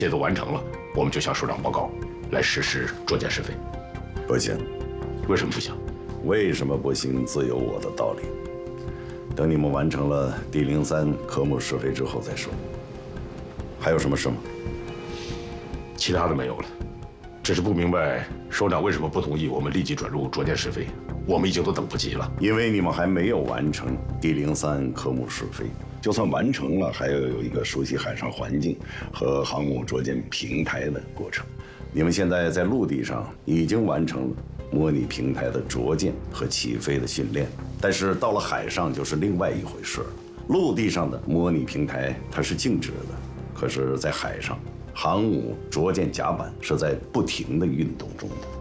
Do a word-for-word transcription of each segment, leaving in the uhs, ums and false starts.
这都完成了，我们就向首长报告，来实施捉奸试飞。 不行， 为什么不行？ 为什么不行？自有我的道理。等你们完成了第零三科目试飞之后再说。还有什么事吗？ 其他的没有了，只是不明白首长为什么不同意我们立即转入捉奸试飞？我们已经都等不及了。 因为你们还没有完成第零三科目试飞。就算完成了，还要有一个熟悉海上环境和航母捉舰平台的过程。你们现在在陆地上已经完成了模拟平台的着舰和起飞的训练，但是到了海上就是另外一回事了。陆地上的模拟平台它是静止的，可是在海上，航母着舰甲板是在不停的运动中的。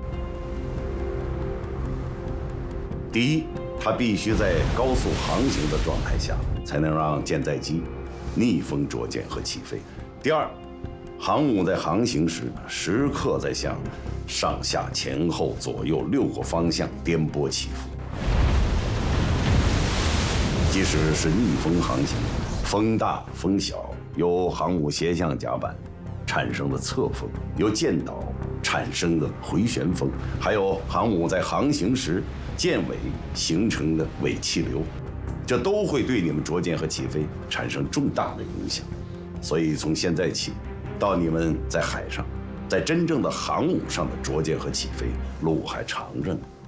第一，它必须在高速航行的状态下，才能让舰载机逆风着舰和起飞。第二，航母在航行时时刻在向上下前后左右六个方向颠簸起伏。即使是逆风航行，风大风小，由航母斜向甲板产生的侧风，由舰岛产生的回旋风，还有航母在航行时舰尾形成的尾气流，这都会对你们着舰和起飞产生重大的影响。所以从现在起，到你们在海上，在真正的航母上的着舰和起飞，路还长着呢。